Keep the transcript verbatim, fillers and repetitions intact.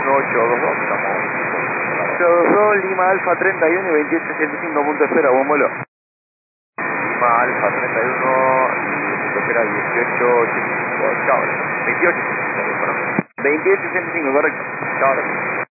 ocho dos dos, estamos. ocho dos dos, Lima Alfa treinta y uno y veintiocho ochenta y cinco, punto de espera, buen vuelo. Lima Alfa treinta y uno y punto espera dieciocho ochenta y cinco, chao. veintiocho ochenta y cinco, ¿no? veintiocho ochenta y cinco, correcto. Chao.